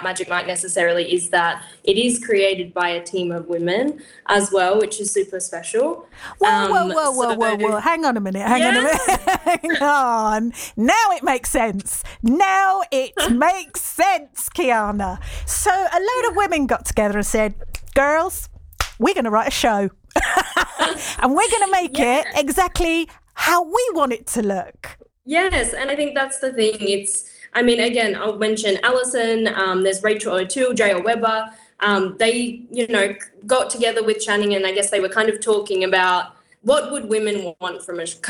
about Magic Mike necessarily is that it is created by a team of women as well, which is super special. Whoa. Hang on a minute. Hang on. Now it makes sense. Kiana. So a load of women got together and said, girls, we're going to write a show. And we're going to make it exactly how we want it to look. Yes, and I think that's the thing. Again, I'll mention Alison, there's Rachel O'Toole, J.L. Weber. They, got together with Channing, and I guess they were kind of talking about what would women want from a